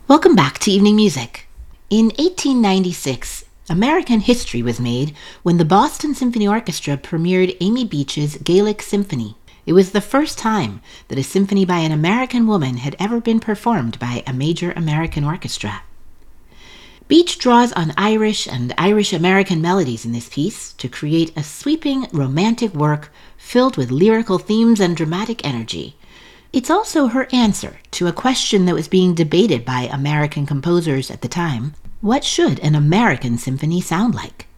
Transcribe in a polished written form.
Welcome back to Evening Music. In 1896, American history was made when the Boston Symphony Orchestra premiered Amy Beach's Gaelic Symphony. It was the first time that a symphony by an American woman had ever been performed by a major American orchestra. Beach draws on Irish and Irish-American melodies in this piece to create a sweeping, romantic work filled with lyrical themes and dramatic energy. It's also her answer to a question that was being debated by American composers at the time. What should an American symphony sound like?